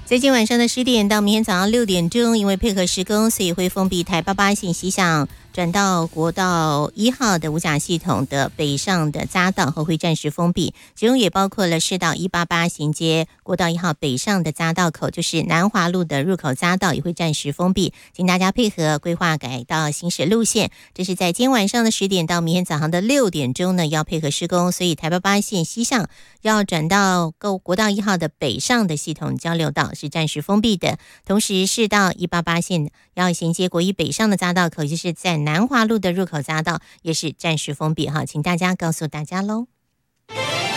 在今晚上的10点到明天早上6点钟，因为配合施工，所以会封闭台88线西向转到国道1号的五甲系统的北上的匝道和会暂时封闭，其中也包括了市道188衔接国道1号北上的匝道口，就是南华路的入口匝道也会暂时封闭，请大家配合规划改道行驶路线。这是在今天晚上的10点到明天早上的6点钟呢，要配合施工，所以台88线西向要转到国道1号的北上的系统交流道是暂时封闭的，同时市道188线要衔接国一北上的匝道口，就是在南华路的入口匝道也是暂时封闭哈，请大家告诉大家喽。